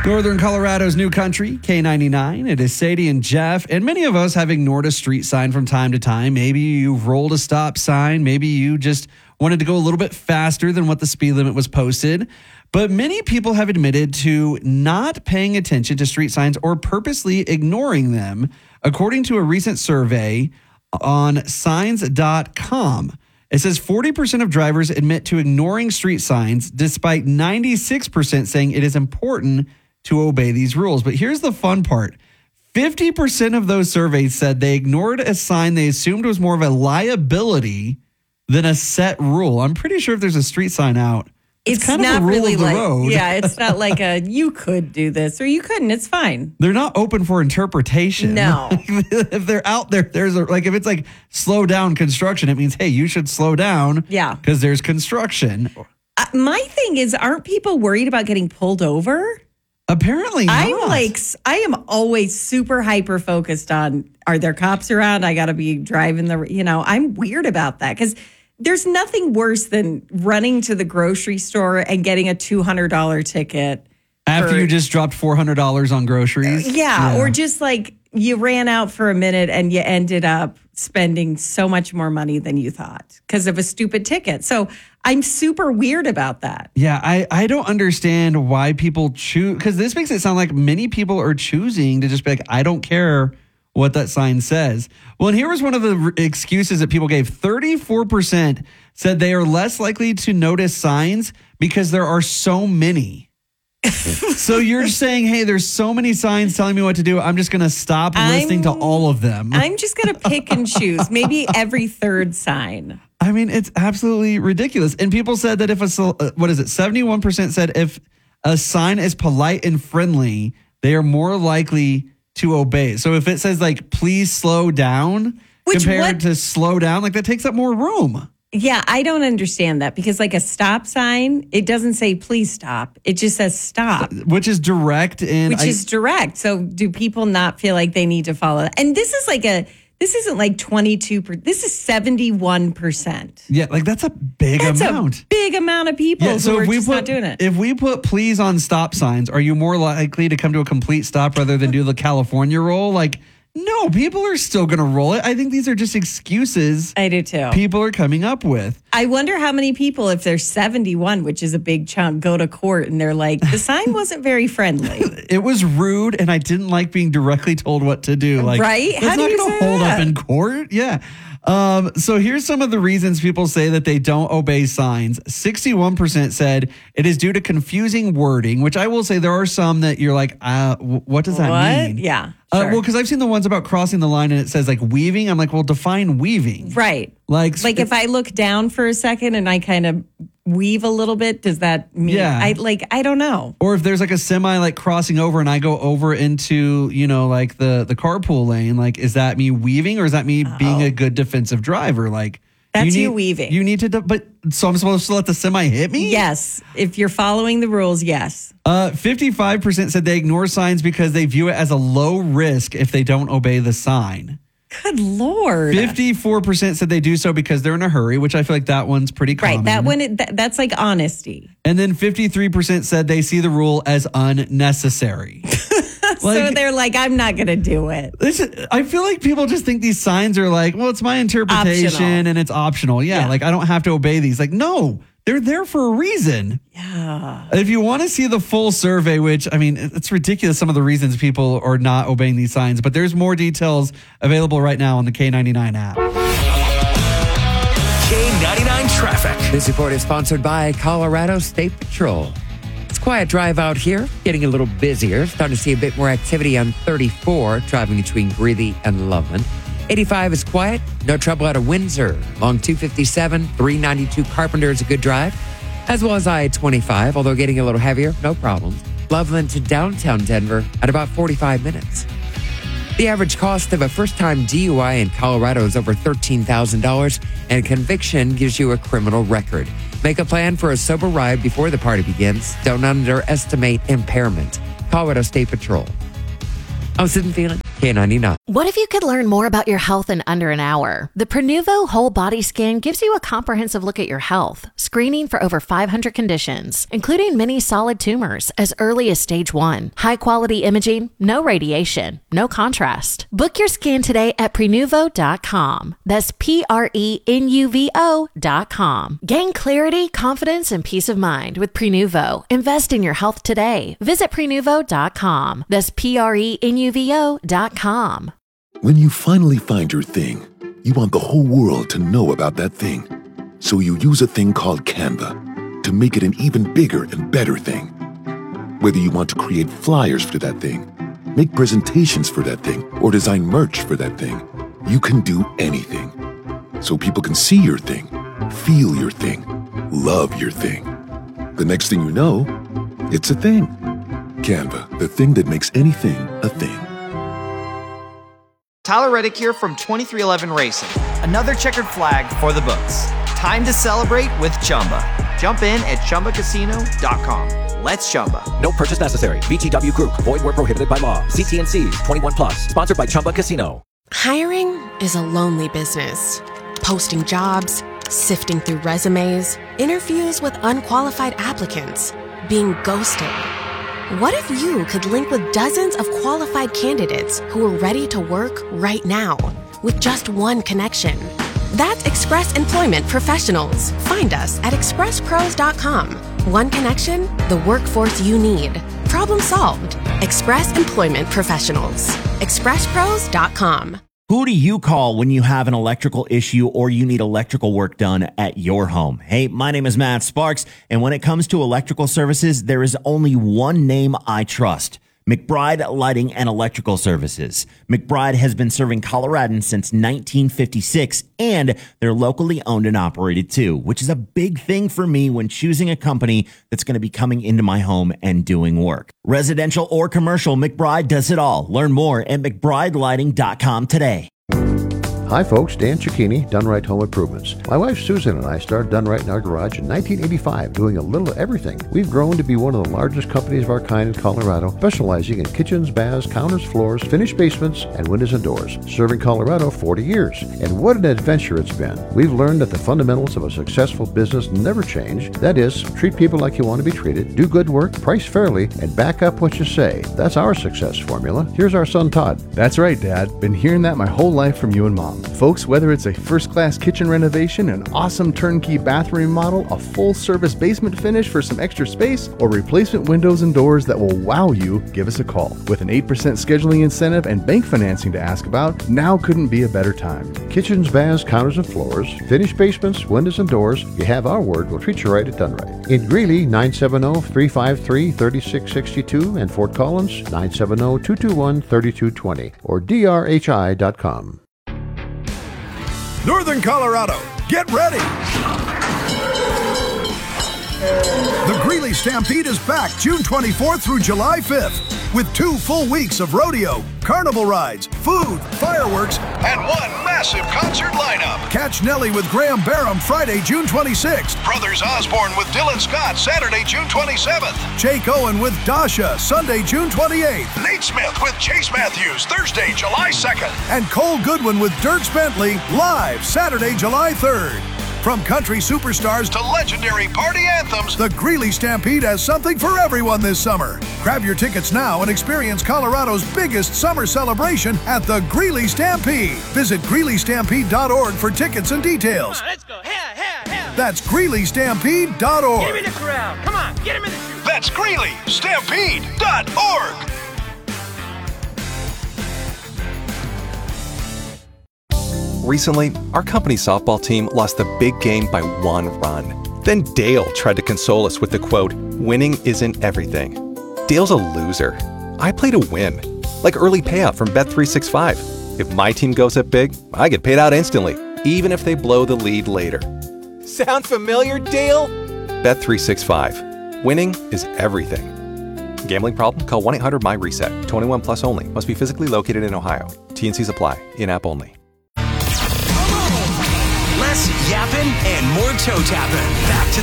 Northern Colorado's new country, K99. It is Sadie and Jeff, and many of us have ignored a street sign from time to time. Maybe you've rolled a stop sign. Maybe you just wanted to go a little bit faster than what the speed limit was posted. But many people have admitted to not paying attention to street signs or purposely ignoring them, according to a recent survey on signs.com. It says 40% of drivers admit to ignoring street signs, despite 96% saying it is important to obey these rules. But here's the fun part. 50% of those surveys said they ignored a sign they assumed was more of a liability than a set rule. I'm pretty sure if there's a street sign out, it's kind of a rule of the road. Yeah, it's not like you could do this or you couldn't. It's fine. They're not open for interpretation. No. If they're out there, if it's like slow down construction, it means, hey, you should slow down. Yeah. Because there's construction. My thing is, aren't people worried about getting pulled over? Apparently not. I am always super hyper focused on, are there cops around? I got to be driving I'm weird about that because there's nothing worse than running to the grocery store and getting a $200 ticket. After you just dropped $400 on groceries? Yeah, or just like you ran out for a minute and you ended up spending so much more money than you thought because of a stupid ticket. So I'm super weird about that. Yeah, I don't understand why people choose, because this makes it sound like many people are choosing to just be like, I don't care what that sign says. Well, and here was one of the excuses that people gave. 34% said they are less likely to notice signs because there are so many. So you're saying, hey, there's so many signs telling me what to do. I'm just going to stop listening to all of them. I'm just going to pick and choose. Maybe every third sign. I mean, it's absolutely ridiculous. And people said that if 71% said if a sign is polite and friendly, they are more likely to obey. So if it says like, please slow down compared to slow down, like that takes up more room. Yeah, I don't understand that because like a stop sign, it doesn't say please stop. It just says stop. Which is direct. Is direct. So do people not feel like they need to follow that? And this isn't like 22%. This is 71%. Yeah, like that's a big amount. That's a big amount of people who are just not doing it. If we put please on stop signs, are you more likely to come to a complete stop rather than do the California roll? Like, no, people are still going to roll it. I think these are just excuses. I do too. People are coming up with. I wonder how many people, if there's 71, which is a big chunk, go to court and they're like, the sign wasn't very friendly. It was rude and I didn't like being directly told what to do. Like, right? It's not going to hold up in court. Yeah. So here's some of the reasons people say that they don't obey signs. 61% said it is due to confusing wording, which I will say there are some that you're like, what does that mean? Yeah. Sure. Well, because I've seen the ones about crossing the line and it says like weaving. I'm like, well, define weaving. Right. Like if I look down for a second and I kind of weave a little bit, does that mean? Yeah. I don't know. Or if there's like a semi like crossing over and I go over into, like the carpool lane, like is that me weaving or is that me being a good defensive driver? Like that's you weaving. You need to, so I'm supposed to let the semi hit me? Yes. If you're following the rules, yes. 55% said they ignore signs because they view it as a low risk if they don't obey the sign. Good Lord. 54% said they do so because they're in a hurry, which I feel like that one's pretty common. Right. That one, that's like honesty. And then 53% said they see the rule as unnecessary. So they're like, I'm not going to do it. I feel like people just think these signs are like, well, it's my interpretation and it's optional. Yeah, like I don't have to obey these. Like, no, they're there for a reason. Yeah. If you want to see the full survey, which, I mean, it's ridiculous some of the reasons people are not obeying these signs, but there's more details available right now on the K99 app. K99 Traffic. This report is sponsored by Colorado State Patrol. It's a quiet drive out here, getting a little busier. Starting to see a bit more activity on 34, driving between Greeley and Loveland. 85 is quiet, no trouble out of Windsor. Along 257, 392 Carpenter is a good drive, as well as I-25, although getting a little heavier, no problems. Loveland to downtown Denver at about 45 minutes. The average cost of a first-time DUI in Colorado is over $13,000, and conviction gives you a criminal record. Make a plan for a sober ride before the party begins. Don't underestimate impairment. Colorado State Patrol. I'm Sid and Feeling. K99. What if you could learn more about your health in under an hour? The Prenuvo Whole Body Scan gives you a comprehensive look at your health, screening for over 500 conditions, including many solid tumors as early as stage 1. High-quality imaging, no radiation, no contrast. Book your scan today at Prenuvo.com. That's Prenuvo.com. Gain clarity, confidence, and peace of mind with Prenuvo. Invest in your health today. Visit Prenuvo.com. That's Prenuvo.com. When you finally find your thing, you want the whole world to know about that thing. So you use a thing called Canva to make it an even bigger and better thing. Whether you want to create flyers for that thing, make presentations for that thing, or design merch for that thing, you can do anything. So people can see your thing, feel your thing, love your thing. The next thing you know, it's a thing. Canva, the thing that makes anything a thing. Tyler Reddick here from 2311 Racing. Another checkered flag for the books. Time to celebrate with Chumba. Jump in at ChumbaCasino.com. Let's Chumba. No purchase necessary. VGW Group. Void where prohibited by law. CT&Cs. 21 plus. Sponsored by Chumba Casino. Hiring is a lonely business. Posting jobs, sifting through resumes, interviews with unqualified applicants, being ghosted. What if you could link with dozens of qualified candidates who are ready to work right now with just one connection? That's Express Employment Professionals. Find us at expresspros.com. One connection, the workforce you need. Problem solved. Express Employment Professionals. expresspros.com. Who do you call when you have an electrical issue or you need electrical work done at your home? Hey, my name is Matt Sparks, and when it comes to electrical services, there is only one name I trust: McBride Lighting and Electrical Services. McBride has been serving Coloradans since 1956, and they're locally owned and operated too, which is a big thing for me when choosing a company that's going to be coming into my home and doing work. Residential or commercial, McBride does it all. Learn more at McBrideLighting.com today. Hi folks, Dan Cicchini, Done Right Home Improvements. My wife Susan and I started Done Right in our garage in 1985, doing a little of everything. We've grown to be one of the largest companies of our kind in Colorado, specializing in kitchens, baths, counters, floors, finished basements, and windows and doors. Serving Colorado 40 years. And what an adventure it's been. We've learned that the fundamentals of a successful business never change. That is, treat people like you want to be treated, do good work, price fairly, and back up what you say. That's our success formula. Here's our son Todd. That's right, Dad. Been hearing that my whole life from you and Mom. Folks, whether it's a first-class kitchen renovation, an awesome turnkey bathroom remodel, a full-service basement finish for some extra space, or replacement windows and doors that will wow you, give us a call. With an 8% scheduling incentive and bank financing to ask about, now couldn't be a better time. Kitchens, baths, counters, and floors, finished basements, windows, and doors. You have our word. We'll treat you right at Done Right. In Greeley, 970-353-3662, and Fort Collins, 970-221-3220, or drhi.com. Northern Colorado, get ready! The Greeley Stampede is back June 24th through July 5th with 2 full weeks of rodeo, carnival rides, food, fireworks, and one massive concert lineup. Catch Nelly with Graham Barham Friday, June 26th. Brothers Osborne with Dylan Scott Saturday, June 27th. Jake Owen with Dasha Sunday, June 28th. Nate Smith with Chase Matthews Thursday, July 2nd. And Cole Goodwin with Dirks Bentley live Saturday, July 3rd. From country superstars to legendary party anthems, the Greeley Stampede has something for everyone this summer. Grab your tickets now and experience Colorado's biggest summer celebration at the Greeley Stampede. Visit GreeleyStampede.org for tickets and details. Come on, let's go. Yeah. That's GreeleyStampede.org. Get him in the crowd. Come on, get him in the crowd. That's GreeleyStampede.org. Recently, our company's softball team lost the big game by 1 run. Then Dale tried to console us with the quote, "Winning isn't everything." Dale's a loser. I play to win, like early payout from Bet365. If my team goes up big, I get paid out instantly, even if they blow the lead later. Sound familiar, Dale? Bet365. Winning is everything. Gambling problem? Call 1-800-MY-RESET. 21 plus only. Must be physically located in Ohio. T&Cs apply. In-app only. Less yapping and more toe tapping. Back to the